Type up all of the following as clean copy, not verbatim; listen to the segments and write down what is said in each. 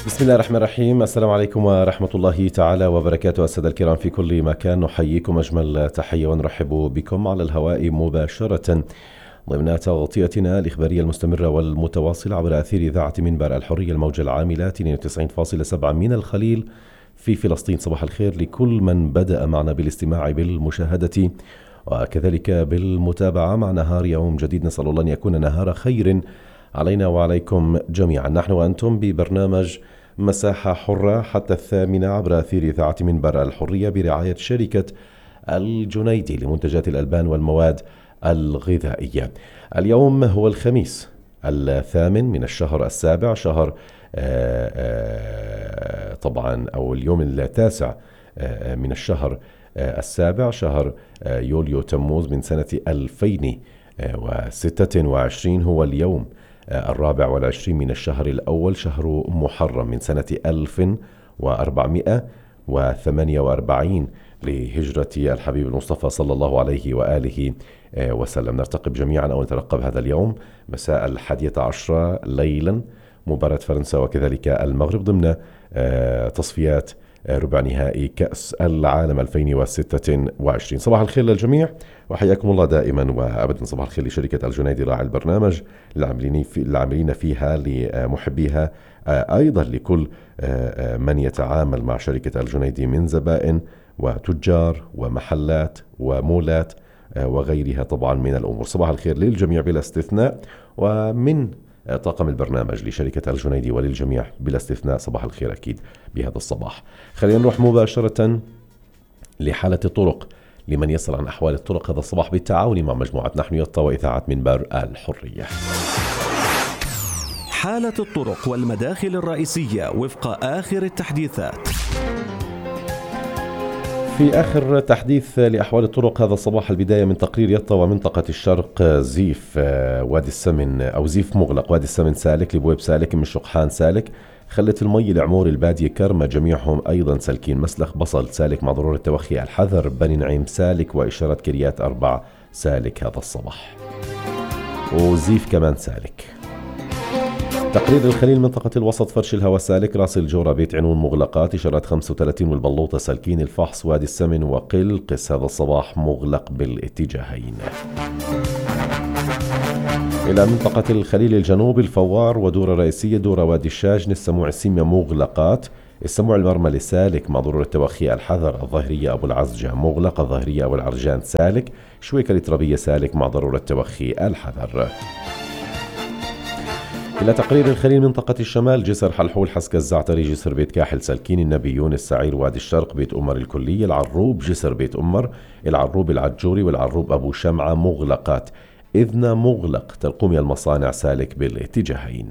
بسم الله الرحمن الرحيم. السلام عليكم ورحمة الله تعالى وبركاته. السادة الكرام في كل مكان، نحييكم أجمل تحية ونرحب بكم على الهواء مباشرة ضمن تغطيتنا الإخبارية المستمرة والمتواصلة عبر أثير إذاعة منبر الحرية الموجة العاملة 92.7 من الخليل في فلسطين. صباح الخير لكل من بدأ معنا بالاستماع بالمشاهدة وكذلك بالمتابعة مع نهار يوم جديد. نسأل الله أن يكون نهار خير علينا وعليكم جميعا. نحن وأنتم ببرنامج مساحة حرة حتى 8 عبر أثير إذاعة منبر الحرية برعاية شركة الجنيدي لمنتجات الألبان والمواد الغذائية. اليوم هو الخميس 8 من الشهر 7 شهر طبعا أو اليوم 9 من الشهر 7 شهر يوليو تموز من سنة 2026. هو اليوم 24 من الشهر الأول شهر محرم من سنة 1448 لهجرة الحبيب المصطفى صلى الله عليه وآله وسلم. نرتقب جميعا أو نترقب هذا اليوم مساء 11 ليلا مباراة فرنسا وكذلك المغرب ضمن تصفيات ربع نهائي كأس العالم 2026. صباح الخير للجميع وحياكم الله دائما وأبدا. صباح الخير لشركة الجنيدي راعي البرنامج، العاملين فيها، لمحبيها، أيضا لكل من يتعامل مع شركة الجنيدي من زبائن وتجار ومحلات ومولات وغيرها طبعا من الأمور. صباح الخير للجميع بلا استثناء، ومن طاقم البرنامج لشركة الجنيدي وللجميع بلا استثناء صباح الخير أكيد بهذا الصباح. خلينا نروح مباشرة لحالة الطرق لمن يسأل عن أحوال الطرق هذا الصباح بالتعاون مع مجموعة نحن يطا وإذاعة منبر الحرية. حالة الطرق والمداخل الرئيسية وفق آخر التحديثات. في آخر تحديث لأحوال الطرق هذا الصباح، البداية من تقرير يطا ومنطقة الشرق، زيف وادي السمن أو زيف مغلق وادي السمن سالك لبويب سالك من شقحان سالك، خلت المي لعمور البادية كرمة جميعهم أيضا سالكين، مسلخ بصل سالك مع ضرورة توخي الحذر، بني نعيم سالك، وإشارة كريات 4 سالك هذا الصباح، وزيف كمان سالك. تقرير الخليل منطقة الوسط فرش الهواء سالك، راس الجورة بيت عنون مغلقات، إشارات 35 والبلوطة سالكين، الفحص وادي السمن وقلقس هذا الصباح مغلق بالاتجاهين. إلى منطقة الخليل الجنوب الفوار ودورة رئيسية، دورة وادي الشاجن، السموع السيمية مغلقات، السموع المرملي سالك مع ضرورة توخي الحذر، الظاهرية أبو العزجة مغلق، الظاهرية أبو العرجان سالك، شويكة الترابية سالك مع ضرورة توخي الحذر. إلى تقرير الخليل منطقة الشمال، جسر حلحول حسك الزعتري، جسر بيت كاحل سالكين، النبيون السعير وادي الشرق بيت أمر الكلية، العروب جسر بيت أمر، العروب العجوري والعروب أبو شمعة مغلقات، إذن مغلق، تلقومي المصانع سالك بالاتجاهين.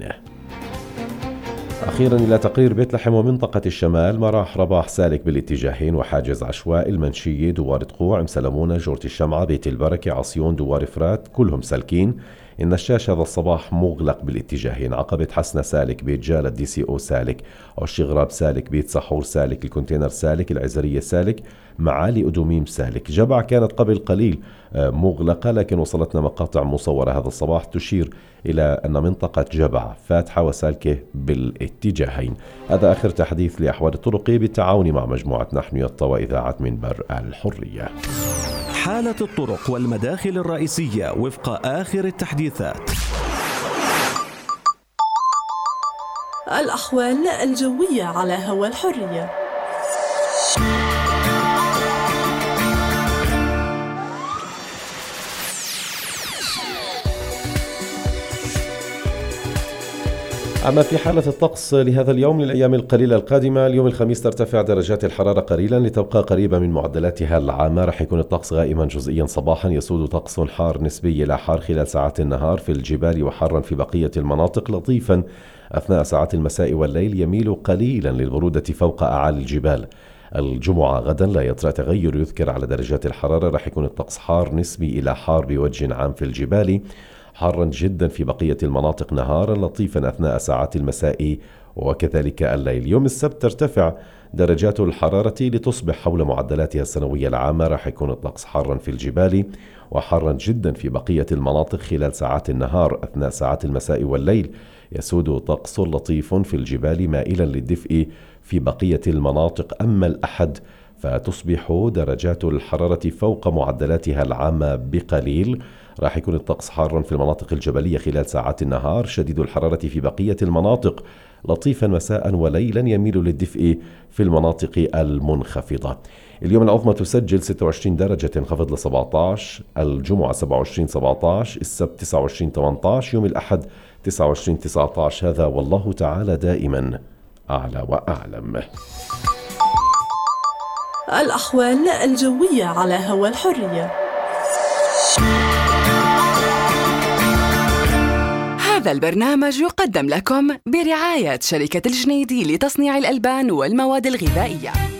أخيرا إلى تقرير بيت لحم ومنطقة الشمال، مراح رباح سالك بالاتجاهين، وحاجز عشواء، المنشية، دوار تقوع، مسلمونة، جورة الشمعة، بيت البركة، عصيون، دوار فرات كلهم سالكين. النشاش هذا الصباح مغلق بالاتجاهين، عقبة حسنة سالك، بيت جالة دي سي او سالك، عش غراب سالك، بيت سحور سالك، الكونتينر سالك، العزرية سالك، معالي أدوميم سالك. جبع كانت قبل قليل مغلقة، لكن وصلتنا مقاطع مصورة هذا الصباح تشير إلى أن منطقة جبع فاتحة وسالكة بالاتجاهين. هذا آخر تحديث لأحوال الطرق بالتعاون مع مجموعة نحن يطا وإذاعة منبر الحرية. حالة الطرق والمداخل الرئيسية وفق آخر التحديثات. الأحوال الجوية على هوا الحرية. أما في حالة الطقس لهذا اليوم للأيام القليلة القادمة، اليوم الخميس ترتفع درجات الحرارة قليلا لتبقى قريبة من معدلاتها العامة. رح يكون الطقس غائما جزئيا صباحا، يسود طقس حار نسبي إلى حار خلال ساعات النهار في الجبال وحارا في بقية المناطق، لطيفا أثناء ساعات المساء والليل، يميل قليلا للبرودة فوق أعالي الجبال. الجمعة غدا لا يطرأ تغير يذكر على درجات الحرارة، رح يكون الطقس حار نسبي إلى حار بوجه عام في الجبال، حارا جدا في بقية المناطق نهارا، لطيفا أثناء ساعات المساء وكذلك الليل. يوم السبت ترتفع درجات الحرارة لتصبح حول معدلاتها السنوية العامة، راح يكون الطقس حارا في الجبال وحارا جدا في بقية المناطق خلال ساعات النهار. أثناء ساعات المساء والليل يسود طقس لطيف في الجبال مائلا للدفء في بقية المناطق. أما الأحد فتصبح درجات الحرارة فوق معدلاتها العامة بقليل. راح يكون الطقس حارا في المناطق الجبلية خلال ساعات النهار، شديد الحرارة في بقية المناطق، لطيفا مساء وليلا يميل للدفء في المناطق المنخفضة. اليوم العظمى تسجل 26 درجة، تنخفض ل 17، الجمعة 27 17، السبت 29 18، يوم الأحد 29 19. هذا والله تعالى دائما أعلى وأعلم. الأحوال الجوية على هوا الحرية. هذا البرنامج يقدم لكم برعاية شركة الجنيدي لتصنيع الألبان والمواد الغذائية.